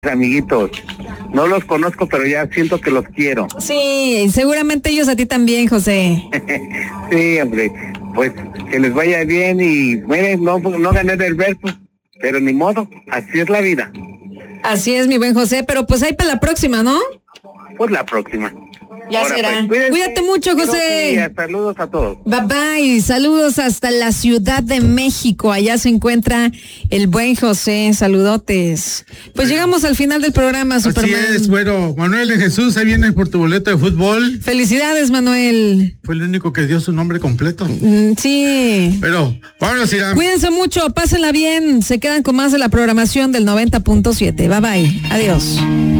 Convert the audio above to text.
amiguitos. No los conozco, pero ya siento que los quiero. Sí, seguramente ellos a ti también, José. Sí, hombre, pues que les vaya bien y miren, no gané el verso, pero ni modo, así es la vida. Así es, mi buen José, pero pues ahí para la próxima, ¿no? Pues la próxima. Ya ahora, será. Pues, cuídate mucho, José. Sí, saludos a todos. Bye bye, saludos hasta la Ciudad de México. Allá se encuentra el buen José. Saludotes. Pues llegamos al final del programa, Superman. Así es, bueno, Manuel de Jesús, ahí vienes por tu boleto de fútbol. Felicidades, Manuel. Fue el único que dio su nombre completo. Sí. Pero, vámonos, Irán. Cuídense mucho, pásenla bien. Se quedan con más de la programación del 90.7. Bye bye. Adiós.